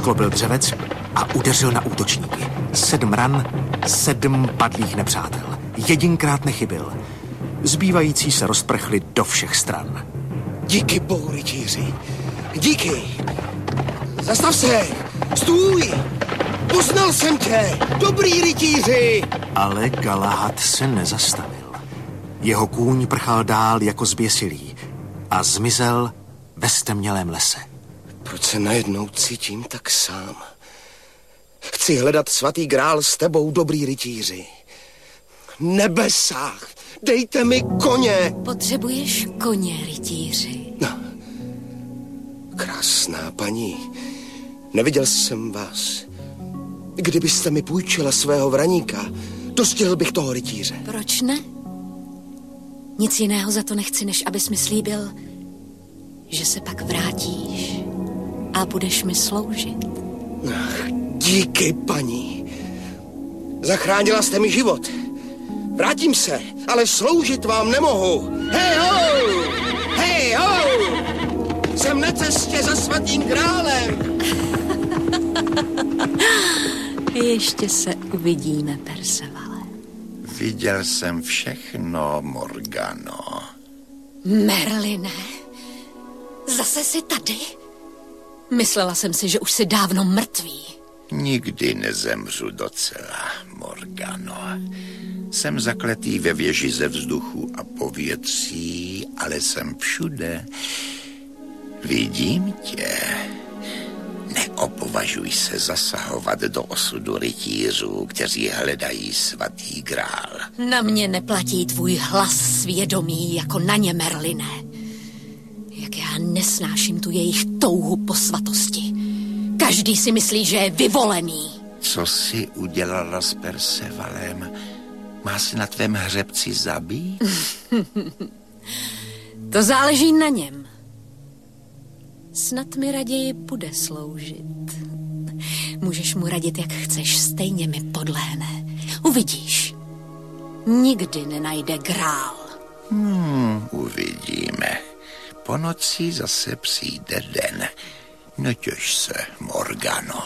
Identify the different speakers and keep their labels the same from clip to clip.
Speaker 1: sklopil dřevec a udeřil na útočníky. 7 ran, 7 padlých nepřátel. Jedinkrát nechybil. Zbývající se rozprchli do všech stran.
Speaker 2: Díky bohu, rytíři. Díky. Zastav se. Stůj. Poznal jsem tě. Dobrý rytíři.
Speaker 1: Ale Galahad se nezastavil. Jeho kůň prchal dál jako zběsilý a zmizel ve stemnělém lese.
Speaker 2: Proč se najednou cítím tak sám? Chci hledat svatý grál s tebou, dobrý rytíři. Nebesa, dejte mi koně.
Speaker 3: Potřebuješ koně, rytíři.
Speaker 2: No. Krásná paní, neviděl jsem vás. Kdybyste mi půjčila svého vraníka, dostihl bych toho rytíře.
Speaker 3: Proč ne? Nic jiného za to nechci, než abys mi slíbil, že se pak vrátíš a budeš mi sloužit.
Speaker 2: Ach, díky, paní. Zachránila jste mi život. Vrátím se, ale sloužit vám nemohu. Hej ho! Hej ho! Jsem na cestě za svatým králem.
Speaker 3: Ještě se uvidíme, Percevale.
Speaker 4: Viděl jsem všechno, Morgano.
Speaker 3: Merline, zase jsi tady? Myslela jsem si, že už jsi dávno mrtvý.
Speaker 4: Nikdy nezemřu docela, Morgano. Jsem zakletý ve věži ze vzduchu a povětří, ale jsem všude. Vidím tě. Neopovažuj se zasahovat do osudu rytířů, kteří hledají svatý grál.
Speaker 3: Na mě neplatí tvůj hlas svědomí jako na ně, Merline. Jak já nesnáším tu jejich touhu po svatosti. Každý si myslí, že je vyvolený.
Speaker 4: Co jsi udělala s Percevalem? Má se na tvém hřebci zabít?
Speaker 3: To záleží na něm. Snad mi raději bude sloužit. Můžeš mu radit, jak chceš, stejně mi podlehne. Uvidíš. Nikdy nenajde grál.
Speaker 4: Uvidíme. Po noci zase přijde den. Netěš se, Morgano.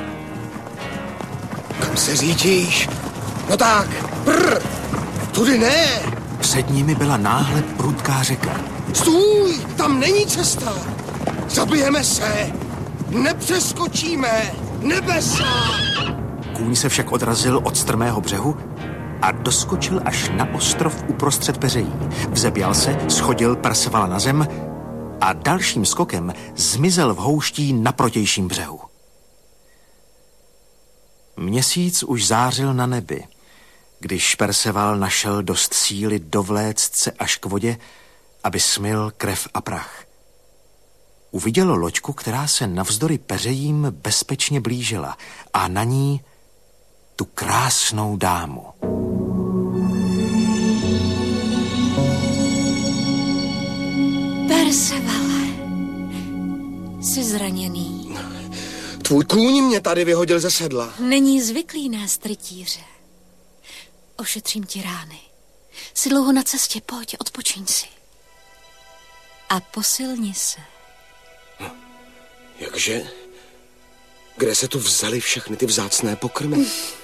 Speaker 2: Kam se řídíš? No tak, tudy ne.
Speaker 1: Před nimi byla náhle prudká řeka.
Speaker 2: Stůj, tam není cesta. Zabijeme se. Nepřeskočíme. Nebesa.
Speaker 1: Kůň se však odrazil od strmého břehu a doskočil až na ostrov uprostřed peřejí. Vzepěl se, schodil Percevala na zem a dalším skokem zmizel v houští na protějším břehu. Měsíc už zářil na nebi, když Perceval našel dost síly dovléct se až k vodě, aby smyl krev a prach. Uviděl loďku, která se navzdory peřejím bezpečně blížila a na ní tu krásnou dámu.
Speaker 3: Percevale, jsi zraněný.
Speaker 2: Tvůj kůň mě tady vyhodil ze sedla.
Speaker 3: Není zvyklý nést rytíře. Ošetřím ti rány. Jsi dlouho na cestě, pojď, odpočiň si. A posilni se.
Speaker 2: Jakže? Kde se tu vzaly všechny ty vzácné pokrmy?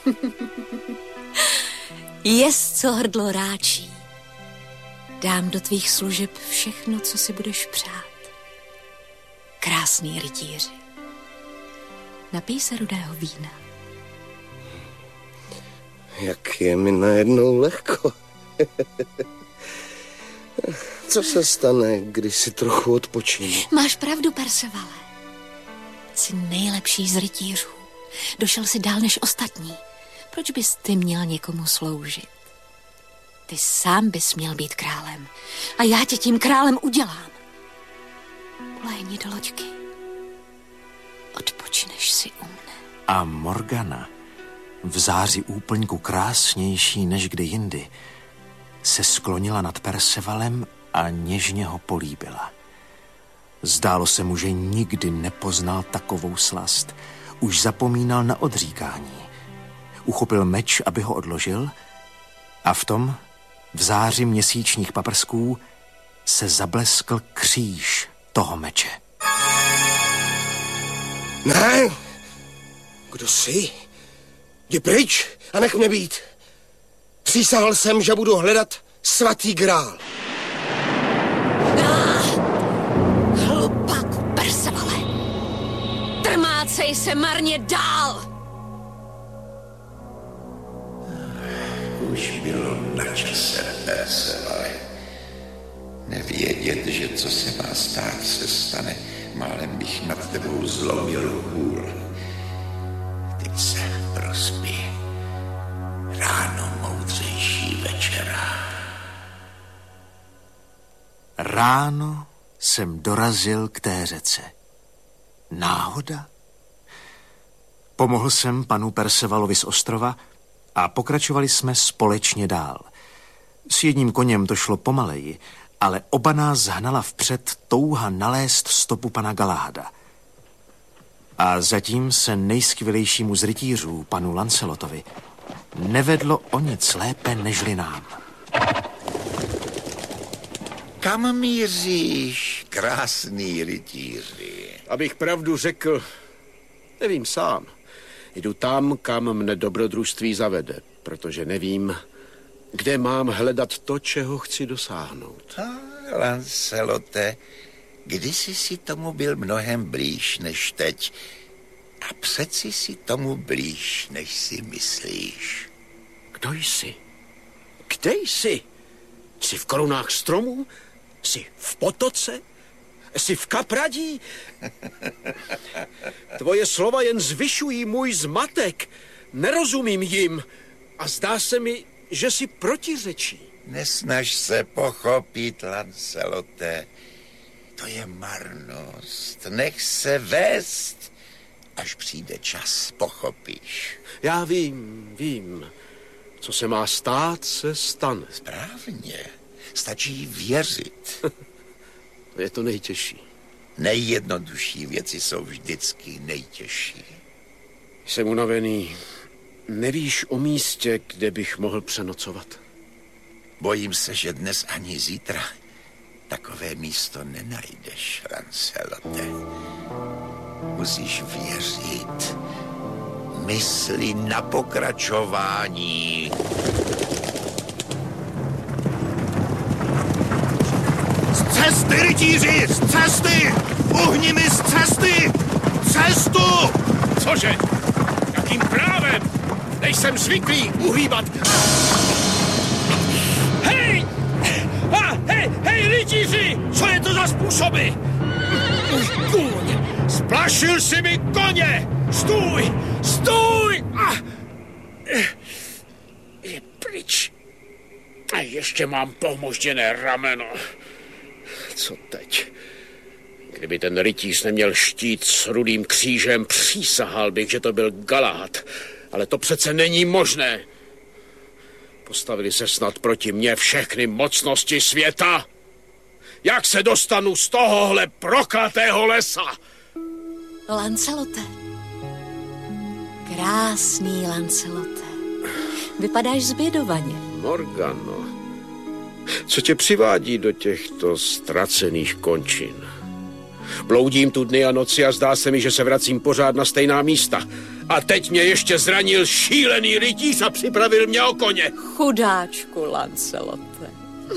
Speaker 3: Jest, co hrdlo ráčí. Dám do tvých služeb všechno, co si budeš přát. Krásný rytíři. Napij se rudého vína.
Speaker 2: Jak je mi najednou lehko. Co se stane, když si trochu odpočinu?
Speaker 3: Máš pravdu, Percevale. Jsi nejlepší z rytířů. Došel si dál než ostatní. Proč bys ty měl někomu sloužit? Ty sám bys měl být králem. A já tě tím králem udělám. Ulehni do loďky. Odpočineš si u mne.
Speaker 1: A Morgana, v záři úplňku krásnější než kdy jindy, se sklonila nad Percevalem a něžně ho políbila. Zdálo se mu, že nikdy nepoznal takovou slast. Už zapomínal na odříkání. Uchopil meč, aby ho odložil, a v tom, v záři měsíčních paprsků, se zableskl kříž toho meče.
Speaker 2: Ne, Kdo jsi? Jdi pryč a nech mě být. Přísahal jsem, že budu hledat svatý grál.
Speaker 3: Hlupáku Percevale! Trmácej se marně dál!
Speaker 4: Už bylo na čase, Percevale. Nevědět, že co se má stát, se stane. Málem bych nad tebou zlomil hůl. Teď se prospí. Ráno moudřejší večera.
Speaker 1: Ráno jsem dorazil k té řece. Náhoda? Pomohl jsem panu Percevalovi z ostrova a pokračovali jsme společně dál. S jedním koněm to šlo pomaleji, ale oba nás hnala vpřed touha nalézt stopu pana Galahada. A zatím se nejskvělejšímu z rytířů, panu Lancelotovi, nevedlo o nic lépe nežli nám.
Speaker 4: Kam míříš, krásný rytíři?
Speaker 5: Abych pravdu řekl, nevím sám. Jdu tam, kam mne dobrodružství zavede, protože nevím, kde mám hledat to, čeho chci dosáhnout.
Speaker 4: Lancelote, kdysi si tomu byl mnohem blíž než teď. A přeci si tomu blíž, než si myslíš.
Speaker 5: Kdo jsi? Kde jsi? Jsi v korunách stromů? Jsi v potoce? Jsi v kapradí? Tvoje slova jen zvyšují můj zmatek. Nerozumím jim a zdá se mi, že si protiřečí.
Speaker 4: Nesnaž se pochopit, Lancelote. To je marnost. Nech se vést. Až přijde čas, pochopíš.
Speaker 5: Já vím. Co se má stát, se stane.
Speaker 4: Správně. Stačí věřit.
Speaker 5: To je to nejtěžší.
Speaker 4: Nejjednodušší věci jsou vždycky nejtěžší.
Speaker 5: Jsem unavený. Nevíš o místě, kde bych mohl přenocovat?
Speaker 4: Bojím se, že dnes ani zítra takové místo nenajdeš, Lancelote. Musíš věřit. Mysli na pokračování.
Speaker 2: Z cesty, rytíři! Z cesty! Uhni mi z cesty! Cestu!
Speaker 5: Cože? Jakým právem? Nejsem zvyklý uhýbat. Hej! Hej, rytíři! Co je to za způsoby? Můj kůň! Splašil si mi koně! Stůj! Je pryč. A ještě mám pohmožděné rameno. Co teď? Kdyby ten rytíř neměl štít s rudým křížem, přísahal bych, že to byl Galahad. Ale to přece není možné. Postavili se snad proti mně všechny mocnosti světa. Jak se dostanu z tohohle prokletého lesa?
Speaker 3: Lancelote. Krásný Lancelote. Vypadáš zbědovaně.
Speaker 5: Morgano, co tě přivádí do těchto ztracených končin? Bloudím tu dny a noci a zdá se mi, že se vracím pořád na stejná místa. A teď mě ještě zranil šílený rytíř a připravil mě o koně.
Speaker 3: Chudáčku, Lancelote.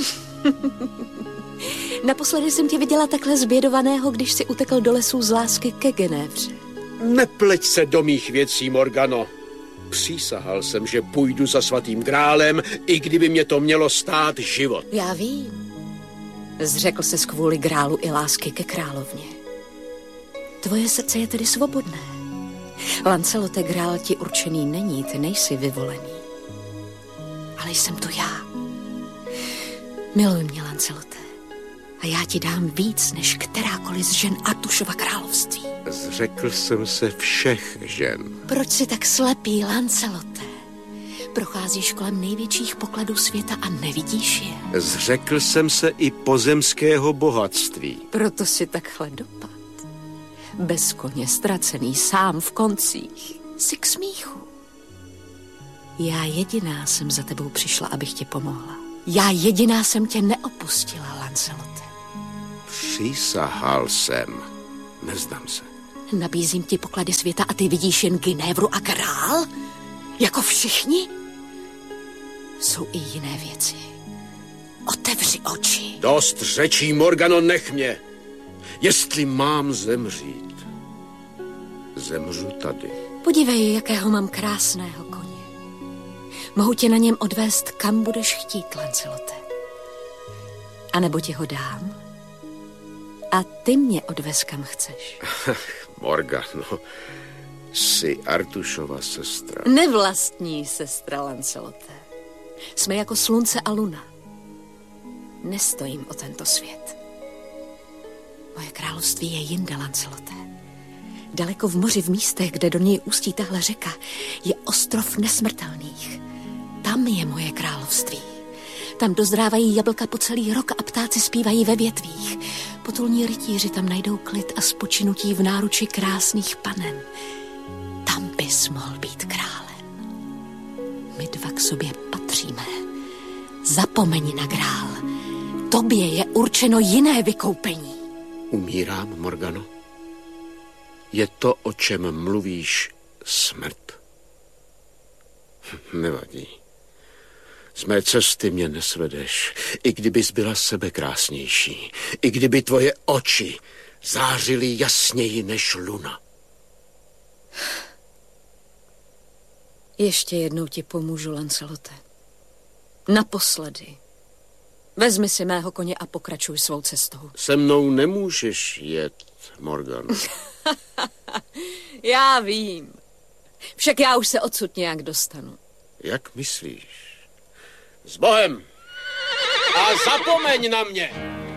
Speaker 3: Naposledy jsem tě viděla takhle zbědovaného, když si utekl do lesů z lásky ke Genévře.
Speaker 5: Nepleť se do mých věcí, Morgano. Přísahal jsem, že půjdu za svatým grálem, i kdyby mě to mělo stát život.
Speaker 3: Já vím. Zřekl ses kvůli grálu i lásky ke královně. Tvoje srdce je tedy svobodné. Lancelote, grál ti určený není, ty nejsi vyvolený. Ale jsem to já. Miluj mě, Lancelote. A já ti dám víc, než kterákoliv z žen Artušova království.
Speaker 5: Zřekl jsem se všech žen.
Speaker 3: Proč jsi tak slepý, Lancelote? Procházíš kolem největších pokladů světa a nevidíš je.
Speaker 5: Zřekl jsem se i pozemského bohatství.
Speaker 3: Proto si takhle dopad. Bez koně, ztracený, sám v koncích. Jsi k smíchu. Já jediná jsem za tebou přišla, abych ti pomohla. Já jediná jsem tě neopustila, Lancelote.
Speaker 5: Přísahal jsem. Nezdám se.
Speaker 3: Nabízím ti poklady světa a ty vidíš jen Ginevru a král? Jako všichni? Jsou i jiné věci. Otevři oči.
Speaker 5: Dost řečí, Morgano, nech mě. Jestli mám zemřít, zemřu tady.
Speaker 3: Podívej, jakého mám krásného koně. Mohu tě na něm odvést, kam budeš chtít, Lancelote. A nebo ti ho dám a ty mě odvez, kam chceš.
Speaker 5: Morgano, jsi Artušova sestra.
Speaker 3: Nevlastní sestra, Lancelote. Jsme jako slunce a luna. Nestojím o tento svět. Moje království je jinde, Lancelote. Daleko v moři, v místech, kde do něj ústí tahle řeka, je ostrov nesmrtelných. Tam je moje království. Tam dozrávají jablka po celý rok a ptáci zpívají ve větvích. Potulní rytíři tam najdou klid a spočinutí v náruči krásných panen. Tam bys mohl být králem. My dva k sobě patříme. Zapomeň na grál. Tobě je určeno jiné vykoupení.
Speaker 5: Umírám, Morgano? Je to, o čem mluvíš, smrt? Nevadí. Z mé cesty mě nesvedeš, i kdybys byla sebekrásnější, i kdyby tvoje oči zářily jasněji než luna.
Speaker 3: Ještě jednou ti pomůžu, Lancelote. Naposledy. Vezmi si mého koně a pokračuj svou cestou.
Speaker 5: Se mnou nemůžeš jet, Morgan.
Speaker 3: Já vím. Však já už se odsud nějak dostanu.
Speaker 5: Jak myslíš? S Bohem! A zapomeň na mě!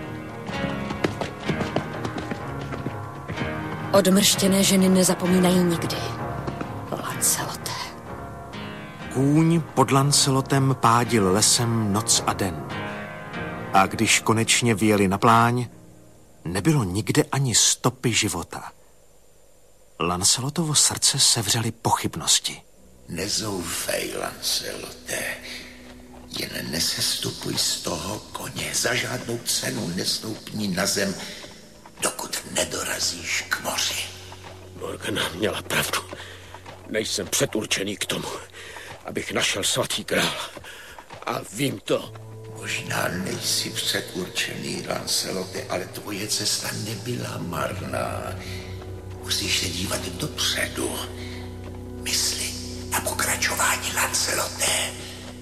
Speaker 3: Odmrštěné ženy nezapomínají nikdy. Lancelote.
Speaker 1: Kůň pod Lancelotem pádil lesem noc a den. A když konečně vyjeli na pláň, nebylo nikde ani stopy života. Lancelotovo srdce sevřely pochybnosti.
Speaker 4: Nezoufej, Lancelote. Jen nesestupuj z toho koně. Za žádnou cenu nestoupni na zem, dokud nedorazíš k moři.
Speaker 5: Morgana měla pravdu. Nejsem předurčený k tomu, abych našel svatý grál. A vím to.
Speaker 4: Možná nejsi předurčený, Lancelote, ale tvoje cesta nebyla marná. Musíš se dívat dopředu. Mysli na pokračování, Lancelote.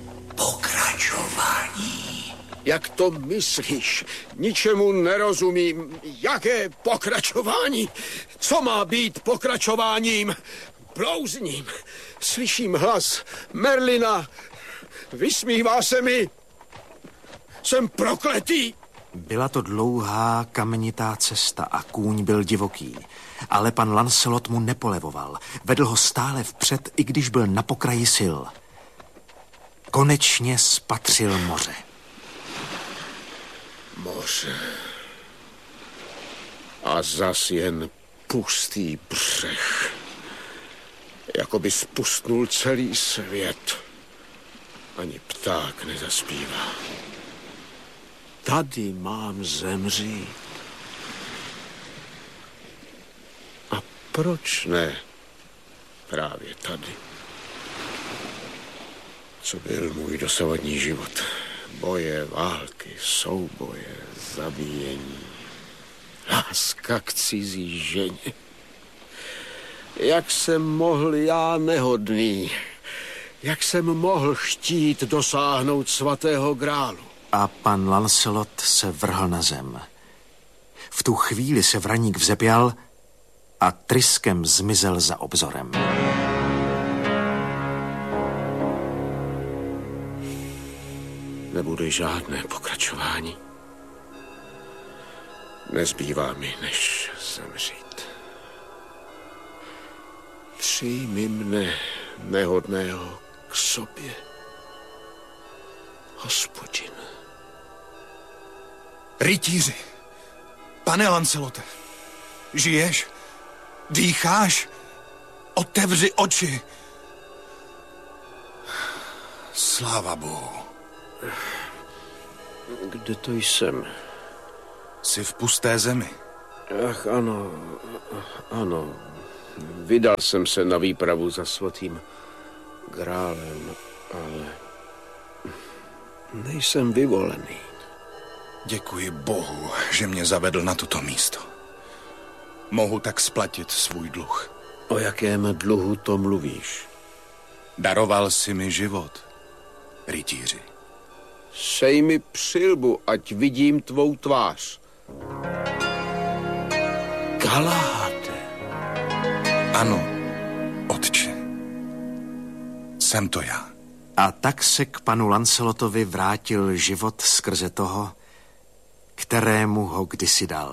Speaker 4: Pokračování.
Speaker 5: Jak to myslíš? Ničemu nerozumím. Jaké pokračování? Co má být pokračováním? Blouzním. Slyším hlas Merlina. Vysmívá se mi. Jsem prokletý.
Speaker 1: Byla to dlouhá kamenitá cesta a kůň byl divoký. Ale pan Lancelot mu nepolevoval. Vedl ho stále vpřed, i když byl na pokraji sil. Konečně spatřil moře.
Speaker 5: Moře. A zas jen pustý břeh. Jakoby spustnul celý svět. Ani pták nezaspívá. Tady mám zemřít. A proč ne právě tady? Co byl můj dosavadní život? Boje, války, souboje, zabíjení. Láska k cizí ženě. Jak jsem mohl já nehodný? Jak jsem mohl chtít dosáhnout svatého grálu?
Speaker 1: A pan Lancelot se vrhl na zem. V tu chvíli se vraník vzepěl a tryskem zmizel za obzorem.
Speaker 5: Nebude žádné pokračování. Nezbývá mi, než zemřít. Přijmi mne, nehodného, k sobě. Hospodin.
Speaker 6: Rytíři, pane Lancelote, žiješ? Dýcháš? Otevři oči. Sláva Bohu.
Speaker 5: Kde to jsem?
Speaker 6: Jsi v pusté zemi.
Speaker 5: Ach, ano. Vydal jsem se na výpravu za svatým grálem, ale nejsem vyvolený.
Speaker 6: Děkuji Bohu, že mě zavedl na toto místo. Mohu tak splatit svůj dluh.
Speaker 5: O jakém dluhu to mluvíš?
Speaker 6: Daroval si mi život, rytíři.
Speaker 5: Sej mi přilbu, ať vidím tvou tvář. Galahade.
Speaker 6: Ano, otče. Jsem to já.
Speaker 1: A tak se k panu Lancelotovi vrátil život skrze toho, kterému ho kdysi dal.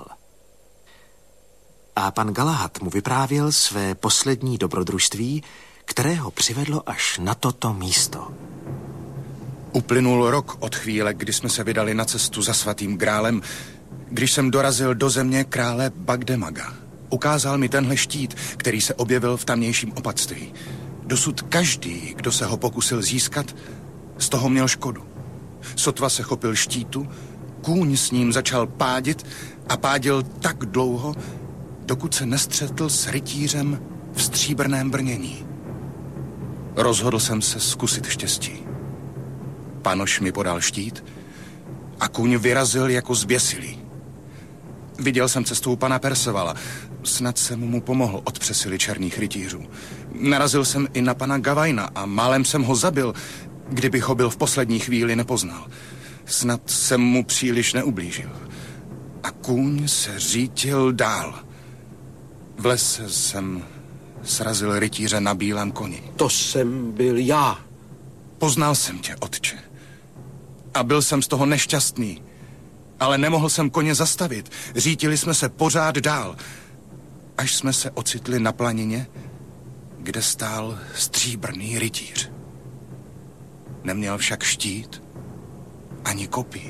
Speaker 1: A pan Galahad mu vyprávěl své poslední dobrodružství, které ho přivedlo až na toto místo.
Speaker 6: Uplynul rok od chvíle, kdy jsme se vydali na cestu za svatým grálem, když jsem dorazil do země krále Bagdemaga. Ukázal mi tenhle štít, který se objevil v tamnějším opatství. Dosud každý, kdo se ho pokusil získat, z toho měl škodu. Sotva se chopil štítu, kůň s ním začal pádit a pádil tak dlouho, dokud se nestřetl s rytířem v stříbrném brnění. Rozhodl jsem se zkusit štěstí. Panoš mi podal štít a kůň vyrazil jako zběsilý. Viděl jsem cestou pana Percevala, snad jsem mu pomohl od přesily černých rytířů. Narazil jsem i na pana Gavajna a málem jsem ho zabil, kdybych ho byl v poslední chvíli nepoznal. Snad jsem mu příliš neublížil. A kůň se řítil dál. V lese jsem srazil rytíře na bílém koni.
Speaker 5: To jsem byl já.
Speaker 6: Poznal jsem tě, otče. A byl jsem z toho nešťastný. Ale nemohl jsem koně zastavit. Řítili jsme se pořád dál. Až jsme se ocitli na planině, kde stál stříbrný rytíř. Neměl však štít ani kopí.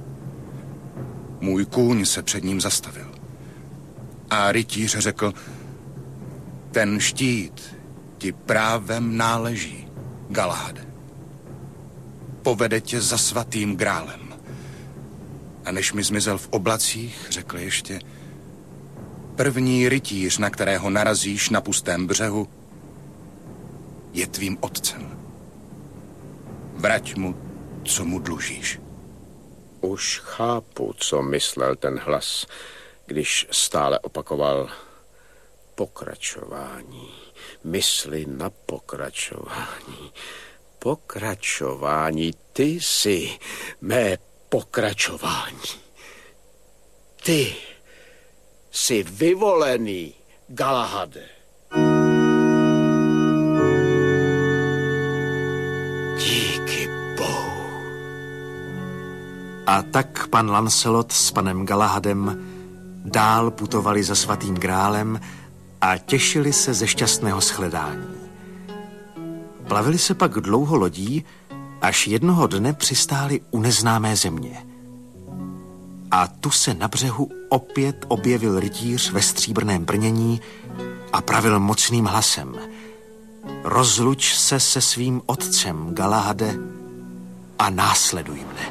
Speaker 6: Můj kůň se před ním zastavil. A rytíř řekl: ten štít ti právem náleží, Galahade. Povede tě za svatým grálem. A než mi zmizel v oblacích, řekl ještě: první rytíř, na kterého narazíš na pustém břehu, je tvým otcem. Vrať mu, co mu dlužíš.
Speaker 5: Už chápu, co myslel ten hlas, když stále opakoval pokračování. Mysli na pokračování. Pokračování, ty jsi mé pokračování. Ty jsi vyvolený, Galahade. Díky Bohu.
Speaker 1: A tak pan Lancelot s panem Galahadem dál putovali za svatým grálem a těšili se ze šťastného shledání. Plavili se pak dlouho lodí, až jednoho dne přistáli u neznámé země. A tu se na břehu opět objevil rytíř ve stříbrném brnění a pravil mocným hlasem: rozluč se se svým otcem, Galahade, a následuj mne.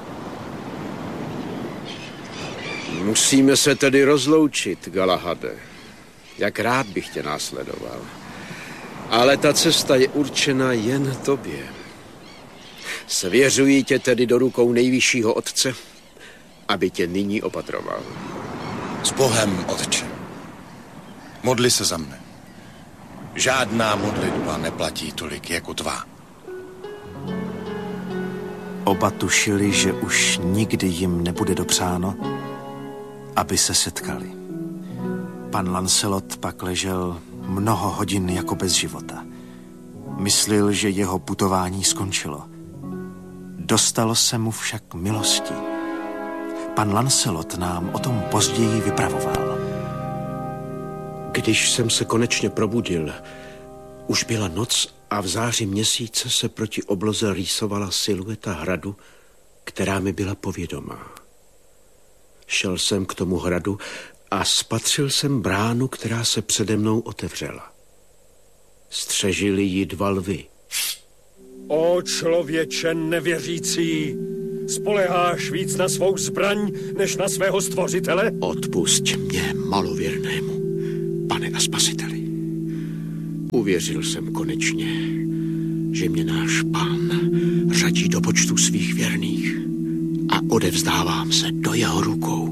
Speaker 5: Musíme se tedy rozloučit, Galahade. Jak rád bych tě následoval. Ale ta cesta je určena jen tobě. Svěřuji tě tedy do rukou nejvyššího otce, aby tě nyní opatroval.
Speaker 6: S Bohem, otče. Modli se za mne. Žádná modlitba neplatí tolik jako tvá.
Speaker 1: Oba tušili, že už nikdy jim nebude dopřáno, aby se setkali. Pan Lancelot pak ležel mnoho hodin jako bez života. Myslil, že jeho putování skončilo. Dostalo se mu však milosti. Pan Lancelot nám o tom později vypravoval.
Speaker 5: Když jsem se konečně probudil, už byla noc a v záři měsíce se proti obloze rýsovala silueta hradu, která mi byla povědomá. Šel jsem k tomu hradu a spatřil jsem bránu, která se přede mnou otevřela. Střežili ji 2 lvy.
Speaker 7: O člověče nevěřící, Spoléháš víc na svou zbraň, než na svého stvořitele?
Speaker 5: Odpusť mě, malověrnému, pane a spasiteli. Uvěřil jsem konečně, že mě náš Pán řadí do počtu svých věrných a odevzdávám se do jeho rukou.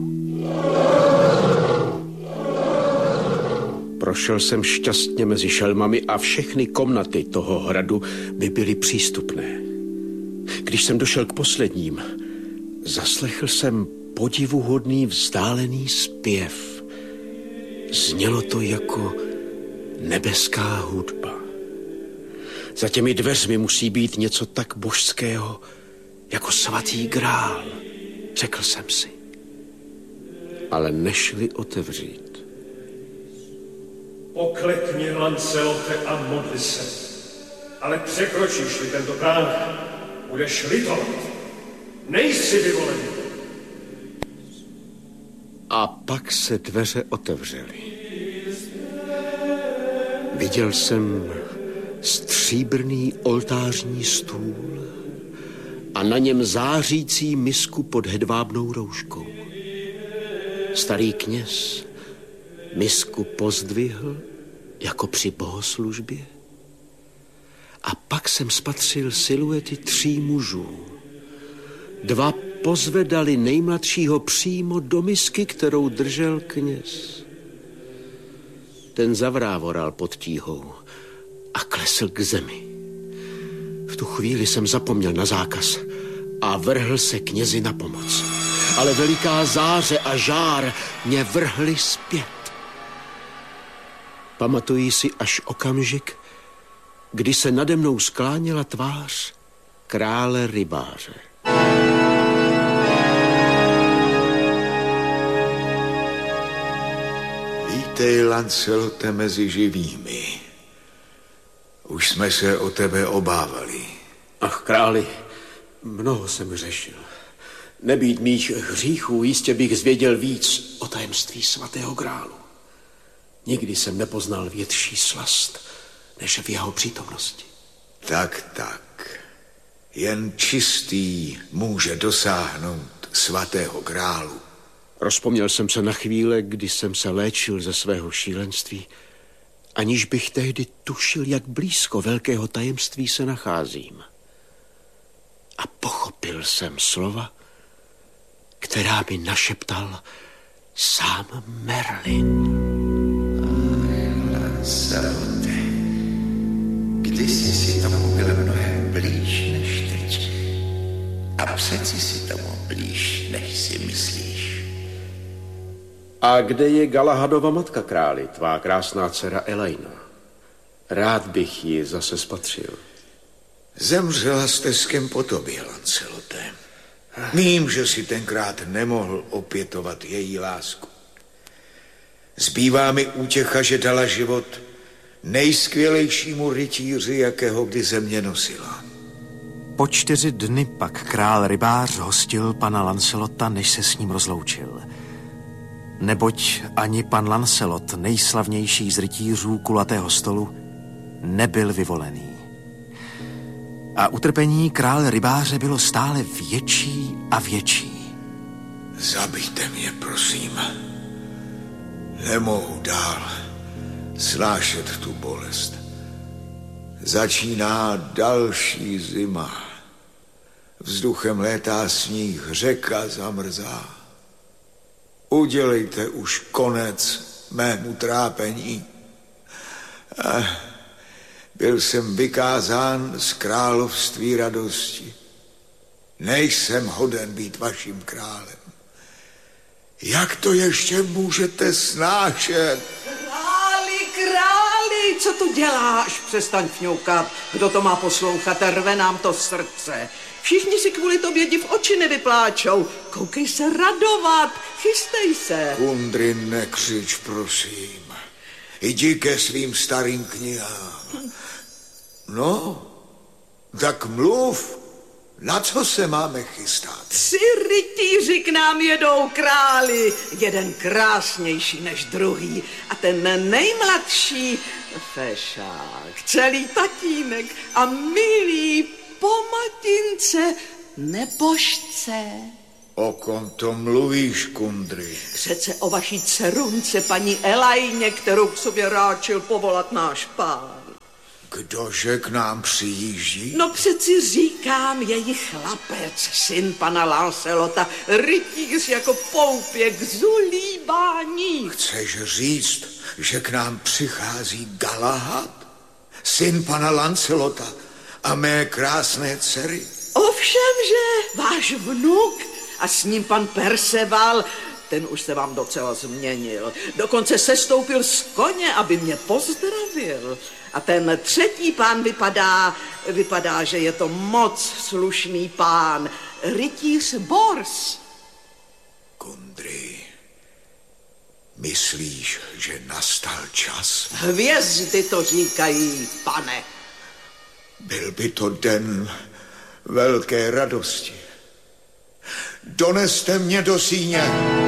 Speaker 5: Prošel jsem šťastně mezi šelmami a všechny komnaty toho hradu by byly přístupné. Když jsem došel k posledním, zaslechl jsem podivuhodný vzdálený zpěv. Znělo to jako nebeská hudba. Za těmi dveřmi musí být něco tak božského, jako svatý grál, řekl jsem si. Ale nešli otevřít.
Speaker 7: Poklekni, Lancelote, a modli se. Ale překročíš-li tento práh, budeš litovat. Nejsi vyvolený.
Speaker 5: A pak se dveře otevřely. Viděl jsem stříbrný oltářní stůl a na něm zářící misku pod hedvábnou rouškou. Starý kněz misku pozdvihl jako při bohoslužbě a pak jsem spatřil siluety 3 mužů. 2 pozvedali nejmladšího přímo do misky, kterou držel kněz. Ten zavrávoral pod tíhou a klesl k zemi. V tu chvíli jsem zapomněl na zákaz a vrhl se knězi na pomoc. Ale veliká záře a žár mě vrhly zpět. Pamatuji si až okamžik, kdy se nade mnou skláněla tvář krále rybáře.
Speaker 4: Vítej, Lancelote, mezi živými. Už jsme se o tebe obávali.
Speaker 5: Ach, králi, mnoho jsem řešil. Nebýt mých hříchů, jistě bych zvěděl víc o tajemství svatého grálu. Nikdy jsem nepoznal větší slast, než v jeho přítomnosti.
Speaker 4: Tak. Jen čistý může dosáhnout svatého grálu.
Speaker 5: Rozpomněl jsem se na chvíle, kdy jsem se léčil ze svého šílenství, aniž bych tehdy tušil, jak blízko velkého tajemství se nacházím. A pochopil jsem slova, která mi našeptal sám Merlin.
Speaker 4: Lancelote, kdysi si tomu byl mnohem blíž než teď. A přeci si tomu blíž, než si myslíš.
Speaker 5: A kde je Galahadova matka, králi, tvá krásná dcera Elaina? Rád bych ji zase spatřil.
Speaker 4: Zemřela s teskem po tobě, Lancelote. Vím, že si tenkrát nemohl opětovat její lásku. Zbývá mi útěcha, že dala život nejskvělejšímu rytíři, jakého kdy země nosila.
Speaker 1: Po 4 dny pak král rybář hostil pana Lancelota, než se s ním rozloučil. Neboť ani pan Lancelot, nejslavnější z rytířů kulatého stolu, nebyl vyvolený. A utrpení krále rybáře bylo stále větší a větší.
Speaker 4: Zabijte mě, prosím. Nemohu dál snášet tu bolest. Začíná další zima. Vzduchem létá sníh, řeka zamrzá. Udělejte už konec mému trápení. Byl jsem vykázán z království radosti. Nejsem hoden být vaším králem. Jak to ještě můžete snášet?
Speaker 8: Králi, co tu děláš? Přestaň fňoukat. Kdo to má poslouchat? Rve nám to srdce. Všichni si kvůli tobě div oči nevypláčou. Koukej se radovat. Chystej se.
Speaker 4: Kundrin, nekřič, prosím. Jdi ke svým starým knihám. No, tak mluv. Na co se máme chystat?
Speaker 8: 3 rytíři k nám jedou, králi. Jeden krásnější než druhý. A ten nejmladší, fešák, celý tatínek a milý po matince nebožce.
Speaker 4: O kom to mluvíš, Kundry?
Speaker 8: Přece o vaší dcerunce, paní Elajně, kterou k sobě ráčil povolat náš pán.
Speaker 4: Kdože k nám přijíždí?
Speaker 8: No přeci říkám, její chlapec, syn pana Lancelota, rytíř jako poupě k zulíbání.
Speaker 4: Chceš říct, že k nám přichází Galahad, syn pana Lancelota a mé krásné dcery?
Speaker 8: Ovšem, že váš vnuk a s ním pan Perceval, ten už se vám docela změnil. Dokonce sestoupil z koně, aby mě pozdravil. A ten třetí pán vypadá, že je to moc slušný pán, rytíř Bors.
Speaker 4: Kundry, myslíš, že nastal čas?
Speaker 8: Hvězdy to říkají, pane.
Speaker 4: Byl by to den velké radosti. Doneste mě do síně.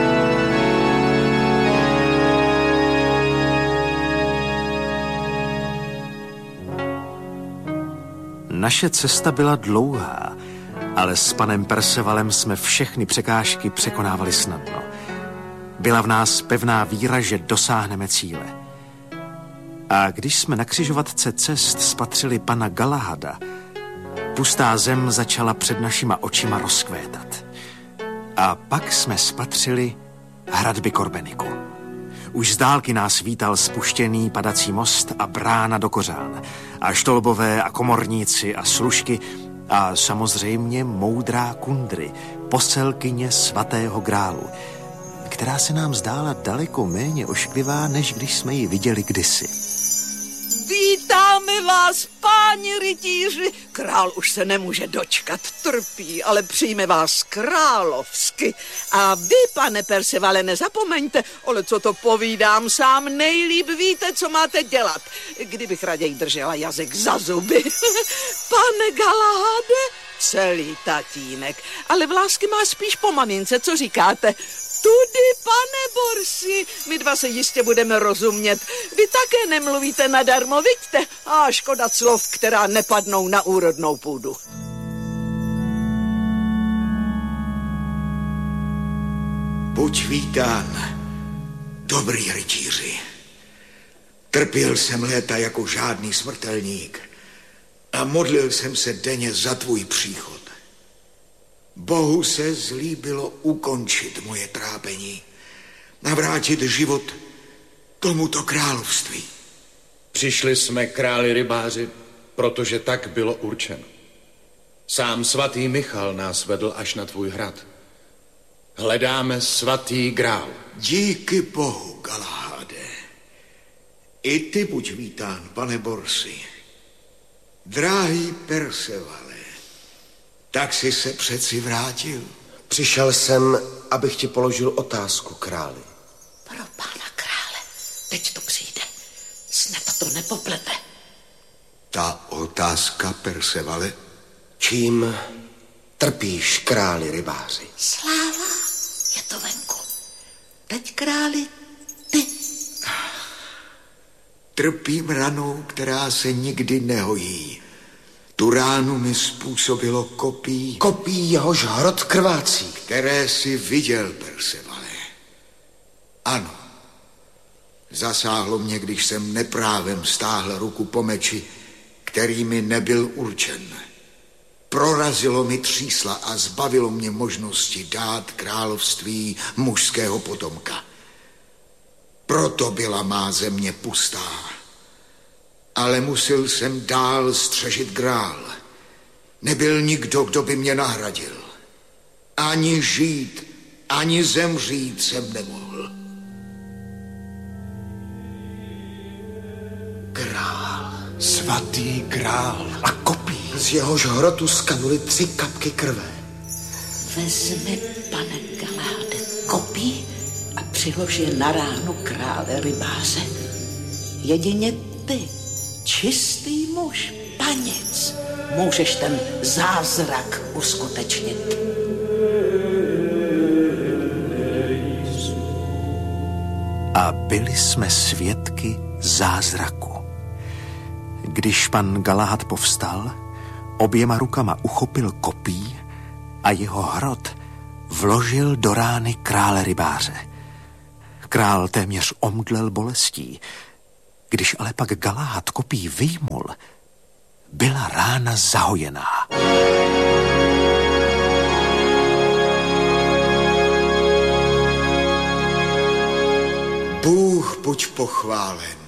Speaker 1: Naše cesta byla dlouhá, ale s panem Percevalem jsme všechny překážky překonávali snadno. Byla v nás pevná víra, že dosáhneme cíle. A když jsme na křižovatce cest spatřili pana Galahada, pustá zem začala před našima očima rozkvétat. A pak jsme spatřili hradby Korbeniku. Už z dálky nás vítal spuštěný padací most a brána do kořán. A štolbové a komorníci a služky a samozřejmě moudrá Kundry, poselkyně svatého grálu, která se nám zdála daleko méně ošklivá, než když jsme ji viděli kdysi.
Speaker 8: Vítáme vás, páni rytíři. Král už se nemůže dočkat, trpí, ale přijme vás královsky. A vy, pane Percevale, nezapomeňte, ale co to povídám, sám nejlíp víte, co máte dělat. Kdybych raději držela jazyk za zuby. Pane Galahade, celý tatínek, ale v lásky má spíš po mamince, co říkáte? Tudy, pane Borsi, my dva se jistě budeme rozumět. Vy také nemluvíte nadarmo, vidíte? A škoda slov, která nepadnou na úrodnou půdu.
Speaker 4: Buď vítán, dobrý rytíři. Trpěl jsem léta jako žádný smrtelník a modlil jsem se denně za tvůj příchod. Bohu se zlíbilo ukončit moje trápení, navrátit život tomuto království.
Speaker 9: Přišli jsme, králi rybáři, protože tak bylo určeno. Sám svatý Michal nás vedl až na tvůj hrad. Hledáme svatý grál.
Speaker 4: Díky Bohu, Galahade. I ty buď vítán, pane Borsi. Drahý Percevale, tak jsi se přeci vrátil.
Speaker 2: Přišel jsem, abych ti položil otázku, králi.
Speaker 8: Pro pána krále, teď to přijde. Snad to nepoplete.
Speaker 4: Ta otázka, Percevale?
Speaker 2: Čím trpíš, králi rybáři?
Speaker 8: Sláva, je to venku. Teď, králi, ty.
Speaker 4: Trpím ranou, která se nikdy nehojí. Tu ránu mi způsobilo kopí.
Speaker 2: Kopí, jehož hrot krvácí.
Speaker 4: Které jsi viděl, Percevale. Ano. Zasáhlo mě, když jsem neprávem stáhl ruku po meči, který mi nebyl určen. Prorazilo mi třísla a zbavilo mě možnosti dát království mužského potomka. Proto byla má země pustá. Ale musel jsem dál střežit grál. Nebyl nikdo, kdo by mě nahradil. Ani žít, ani zemřít jsem nemohl.
Speaker 2: Grál.
Speaker 6: Svatý grál.
Speaker 2: A kopí. Z jehož hrotu skanuly 3 kapky krve.
Speaker 8: Vezmi, pane Galahade, kopí a přilož je na ránu krále rybáře. Jedině ty, čistý muž, paněc, můžeš ten zázrak uskutečnit.
Speaker 1: A byli jsme svědky zázraku. Když pan Galahad povstal, oběma rukama uchopil kopí a jeho hrot vložil do rány krále rybáře. Král téměř omdlel bolestí. Když ale pak Galahad kopí vyjmul, byla rána zahojená.
Speaker 10: Bůh buď pochválen.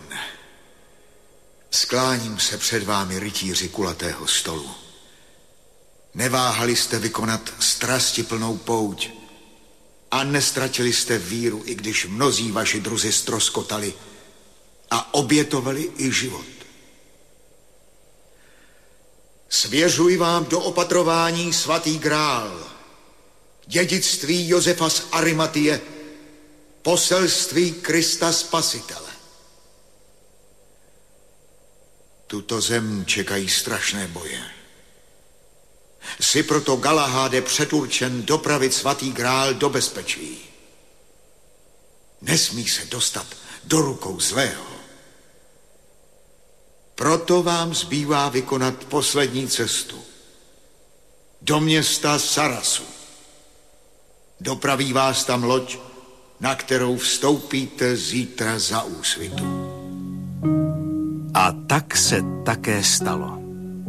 Speaker 10: Skláním se před vámi, rytíři kulatého stolu. Neváhali jste vykonat strastiplnou pouť a nestratili jste víru, i když mnozí vaši druzi ztroskotali a obětovali i život. Svěřuji vám do opatrování svatý grál, dědictví Josefa z Arimatie, poselství Krista Spasitele. Tuto zem čekají strašné boje. Jsi proto, Galaháde, předurčen dopravit svatý grál do bezpečí. Nesmí se dostat do rukou zlého. Proto vám zbývá vykonat poslední cestu do města Sarasu. Dopraví vás tam loď, na kterou vstoupíte zítra za úsvitu.
Speaker 1: A tak se také stalo.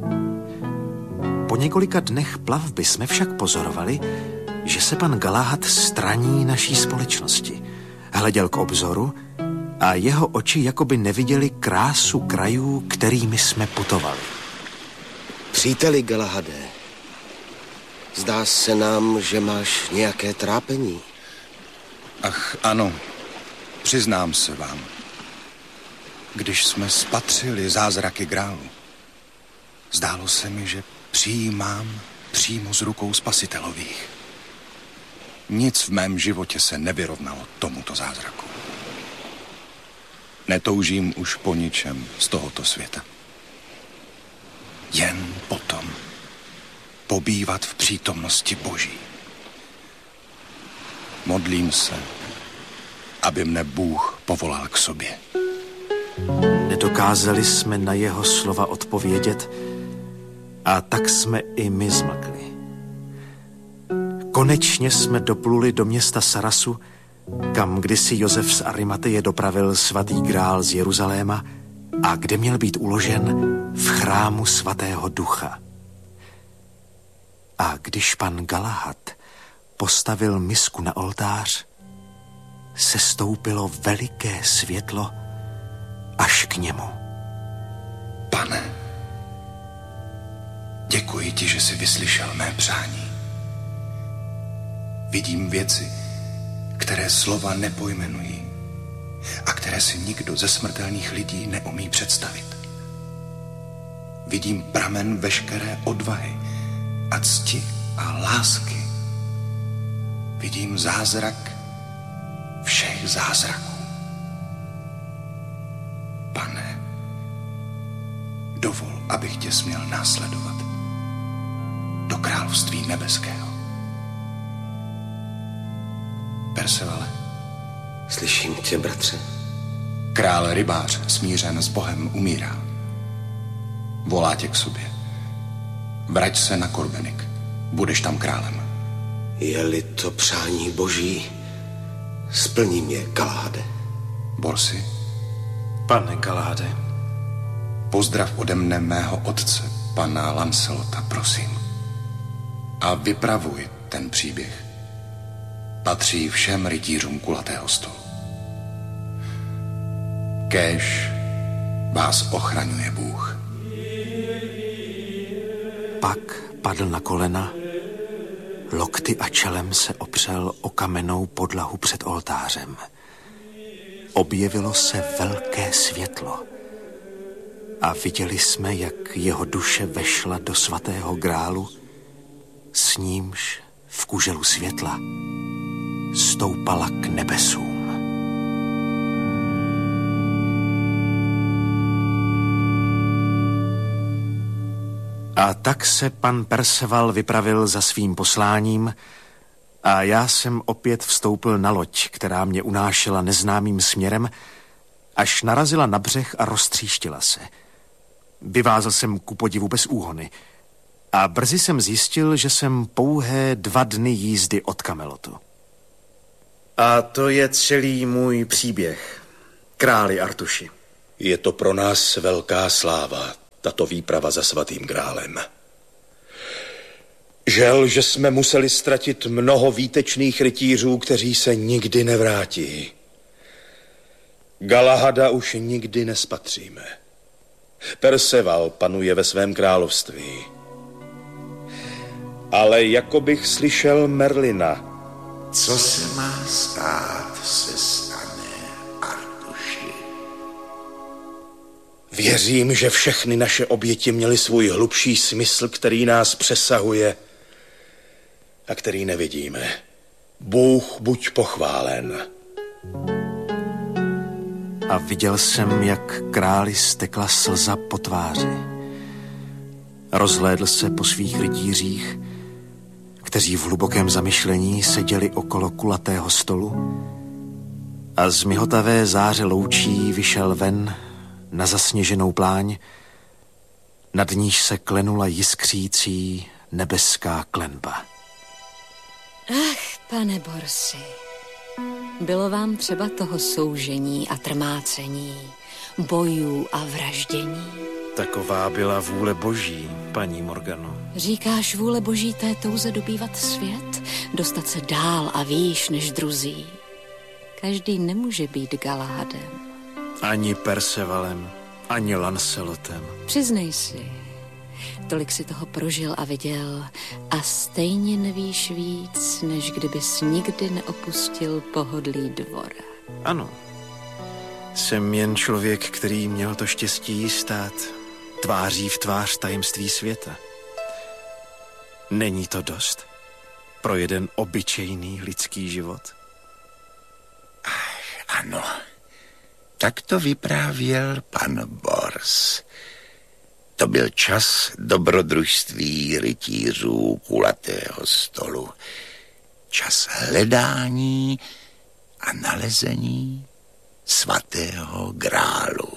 Speaker 1: Po několika dnech plavby jsme však pozorovali, že se pan Galahad straní naší společnosti. Hleděl k obzoru a jeho oči jakoby neviděli krásu krajů, kterými jsme putovali.
Speaker 2: Příteli Galahade, zdá se nám, že máš nějaké trápení.
Speaker 6: Ach, ano, přiznám se vám. Když jsme spatřili zázraky grálu, zdálo se mi, že přijímám přímo z rukou spasitelových. Nic v mém životě se nevyrovnalo tomuto zázraku. Netoužím už po ničem z tohoto světa. Jen potom pobývat v přítomnosti Boží. Modlím se, aby mne Bůh povolal k sobě.
Speaker 1: Nedokázali jsme na jeho slova odpovědět a tak jsme i my zmlkli. Konečně jsme dopluli do města Sarasu, kam kdysi Josef z Arimateje dopravil svatý grál z Jeruzaléma a kde měl být uložen v chrámu svatého ducha. A když pan Galahad postavil misku na oltář, sestoupilo veliké světlo až k němu.
Speaker 6: Pane, děkuji ti, že jsi vyslyšel mé přání. Vidím věci, které slova nepojmenují a které si nikdo ze smrtelných lidí neumí představit. Vidím pramen veškeré odvahy a cti a lásky. Vidím zázrak všech zázraků. Pane, dovol, abych tě směl následovat do království nebeského. Persevale.
Speaker 2: Slyším tě, bratře.
Speaker 6: Král rybář, smířen s Bohem, umírá. Volá tě k sobě. Vrať se na Korbenik. Budeš tam králem.
Speaker 2: Je-li to přání Boží, splním je, Galahade.
Speaker 6: Borsi.
Speaker 1: Pane Galahade.
Speaker 6: Pozdrav ode mne mého otce, pana Lancelota, prosím. A vypravuj ten příběh. Patří všem rytířům kulatého stolu. Kéž vás ochraňuje Bůh.
Speaker 1: Pak padl na kolena, lokty a čelem se opřel o kamennou podlahu před oltářem. Objevilo se velké světlo a viděli jsme, jak jeho duše vešla do svatého grálu, s nímž v kuželu světla stoupala k nebesům. A tak se pan Perceval vypravil za svým posláním a já jsem opět vstoupil na loď, která mě unášela neznámým směrem, až narazila na břeh a roztříštila se. Vyvázl jsem ku podivu bez úhony. A brzy jsem zjistil, že jsem pouhé 2 dny jízdy od Kamelotu.
Speaker 6: A to je celý můj příběh, králi Artuši.
Speaker 9: Je to pro nás velká sláva, tato výprava za svatým grálem. Žel, že jsme museli ztratit mnoho výtečných rytířů, kteří se nikdy nevrátí. Galahada už nikdy nespatříme. Perceval panuje ve svém království. Ale jako bych slyšel Merlina.
Speaker 4: Co se má stát, se stane, Artuši.
Speaker 9: Věřím, že všechny naše oběti měly svůj hlubší smysl, který nás přesahuje a který nevidíme. Bůh buď pochválen.
Speaker 1: A viděl jsem, jak králi stekla slza po tváři. Rozhlédl se po svých rytířích, kteří v hlubokém zamyšlení seděli okolo kulatého stolu, a z mihotavé záře loučí vyšel ven na zasněženou pláň, nad níž se klenula jiskřící nebeská klenba.
Speaker 3: Ach, pane Borsi, bylo vám třeba toho soužení a trmácení, bojů a vraždění?
Speaker 1: Taková byla vůle Boží, paní Morgano.
Speaker 3: Říkáš vůle Boží té touze dobývat svět, dostat se dál a výš než druzí? Každý nemůže být Galahadem.
Speaker 1: Ani Percevalem, ani Lancelotem.
Speaker 3: Přiznej si, tolik si toho prožil a viděl a stejně nevíš víc, než kdybys nikdy neopustil pohodlí dvora.
Speaker 1: Ano, jsem jen člověk, který měl to štěstí stát tváří v tvář tajemství světa. Není to dost pro jeden obyčejný lidský život?
Speaker 4: Ano, tak to vyprávěl pan Bors. To byl čas dobrodružství rytířů kulatého stolu. Čas hledání a nalezení svatého grálu.